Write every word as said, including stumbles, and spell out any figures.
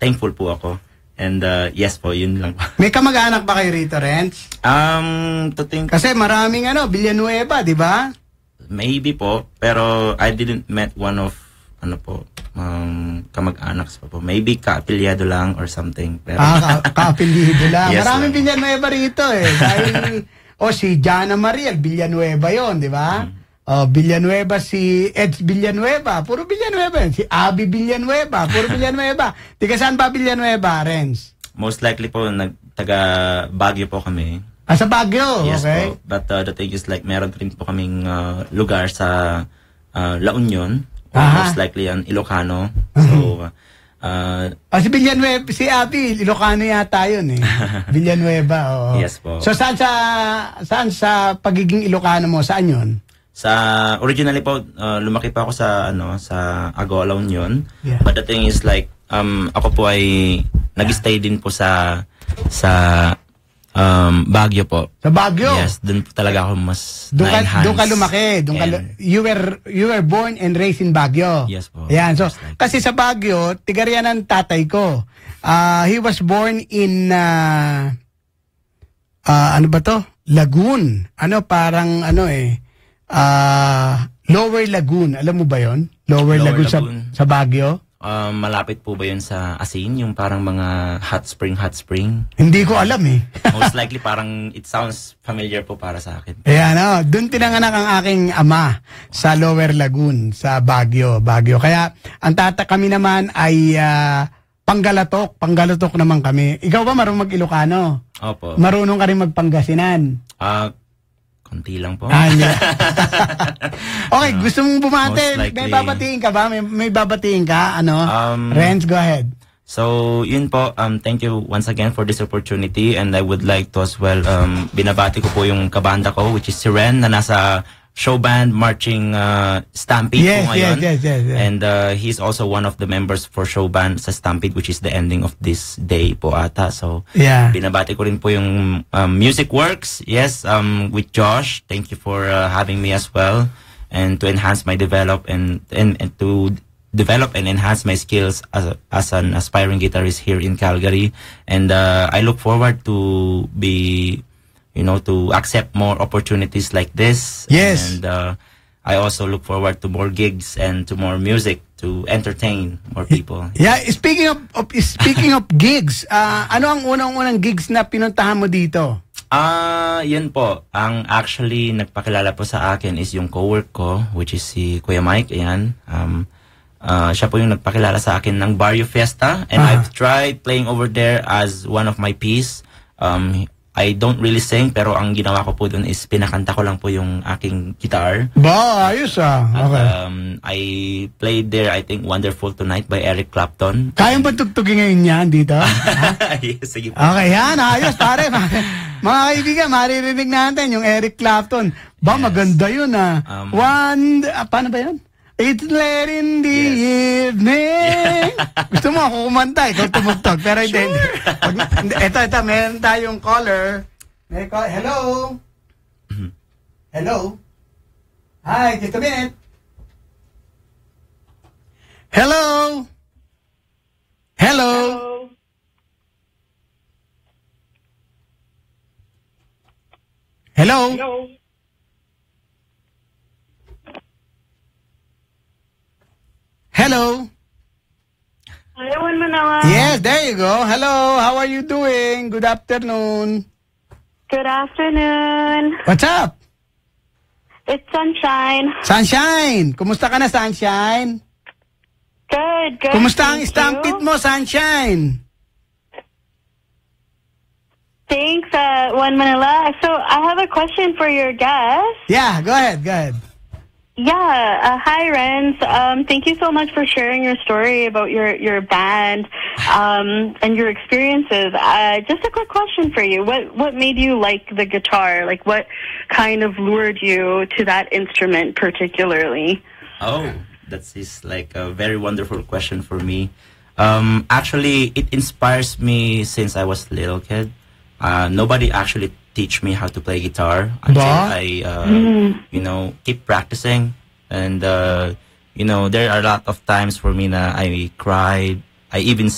thankful po ako. And uh, yes po, yun lang po. May kamag-anak ba kayo rito, Renz? Um, to think... Kasi maraming ano, Villanueva, di ba? Maybe po, pero I didn't met one of, ano po, um, kamag-anaks pa po. Maybe ka-apilyado lang or something. Pero... Ah, ka- ka-apilyado lang. Yes, maraming lang. Villanueva rito eh. Dahil, o si Jana Mariel, Villanueva yon, di ba? Hmm. Oh, Villanueva, si Eds Villanueva, puro Villanueva. Si Abby Villanueva, puro Villanueva. Tiga saan ba Villanueva, Renz? Most likely po, nag, taga Baguio po kami. Ah, sa Baguio, Yes okay. po. But uh, the thing is like, meron rin po kaming uh, lugar sa uh, La Union. Aha. Most likely an Ilocano. So, uh, Ah, si Villanueva, si Abby, Ilocano yata yun eh. Villanueva, oo. Yes po. So, saan sa, saan sa pagiging Ilocano mo? Saan yun? Sa originally po uh, lumaki pa ako sa ano sa Agua La Union. Yeah. But the thing is like um ako po ay nag-stay din po sa sa um Baguio po. Sa Baguio? Yes, doon po talaga ako mas Doon ka, na-enhance. doon ka lumaki. Doon ka, And- lu- you were you were born and raised in Baguio. Yes po. Ayan, so Just like- kasi sa Baguio, tiga riyan ng tatay ko. Ah, he was born in uh, uh, ano ba to? Lagoon. Ano parang ano eh ah Lower Lagoon. Alam mo ba 'yon? Lower, Lower Lagoon, Lagoon. Sa, sa Baguio? Um, malapit po ba yun sa Asin? Yung parang mga hot spring, hot spring? Hindi ko alam eh. Most likely parang it sounds familiar po para sa akin. Ayan, oh, doon tinanganak ang aking ama sa Lower Lagoon, sa Baguio, Baguio. Kaya ang tata kami naman ay ah, Panggalatok, Panggalatok naman kami. Ikaw ba marunong mag-Ilocano? Opo. Marunong ka rin mag-Pangasinan? Ah, konti lang po. Ah, hindi. Okay, gusto mong bumate? Most likely. May babatiin ka ba? May, may babatiin ka? Ano? Um, Renz, go ahead. So, yun po, um, thank you once again for this opportunity, and I would like to as well, um, binabati ko po yung kabanda ko, which is si Ren, na nasa show band marching uh, Stampede Yes, po ngayon. yes, yes, yes, yes. And uh, he's also one of the members for show band sa Stampede, which is the ending of this day po ata. So, Yeah. binabati ko rin po yung um, Music Works, yes, um, with Josh. Thank you for uh, having me as well, and to enhance my develop and, and, and to develop and enhance my skills as, a, as an aspiring guitarist here in Calgary. And uh, I look forward to be, you know, to accept more opportunities like this. Yes. And uh, I also look forward to more gigs and to more music to entertain more people. Yeah, speaking of, of speaking of gigs, ah, ano ang unang-unang gigs na pinuntahan mo dito? Ah, yun po. Ang actually nagpakilala po sa akin is yung co-work ko, which is si Kuya Mike. Ayan. Um, uh, siya po yung nagpakilala sa akin ng Barrio Fiesta. And Ah. I've tried playing over there as one of my piece. Um, I don't really sing, pero ang ginawa ko po dun is pinakanta ko lang po yung aking guitar. Ba, ayos ah. At, Okay. um, I played there, I think, Wonderful Tonight by Eric Clapton. Kayang ba tugtugin ngayon yan dito? Yes, sige po. Okay, yan. Ayos, pare. Mga kaibigan, maririnig natin yung Eric Clapton. Ba, Yes. maganda yun ah. Um, One, ah, paano ba yun? It's late in the evening. Gusto mo ako kumanta, ikaw tumugtog. Pero hindi. Pag- Ito, ito, meron tayong caller. May call. Hello? Hello? Hi, just a minute. Hello? Hello? Hello? Hello. Hello? Hello, Manila. Yes, there you go. Hello, how are you doing? Good afternoon. Good afternoon. What's up? It's Sunshine. Sunshine! Kumusta ka na, Sunshine? Good, good. Kumusta ang thank stampede you. mo, Sunshine? Thanks, uh, One Manila. So, I have a question for your guest. Yeah, go ahead, go ahead. Yeah. Uh, hi, Renz. Um, thank you so much for sharing your story about your, your band um, and your experiences. Uh, just a quick question for you. What what made you like the guitar? Like, what kind of lured you to that instrument particularly? Oh, that's is like a very wonderful question for me. Um, actually, it inspires me since I was a little kid. Uh, nobody actually teach me how to play guitar until Ba? I, uh, you know, keep practicing. And, uh, you know, there are a lot of times for me na I cried. I even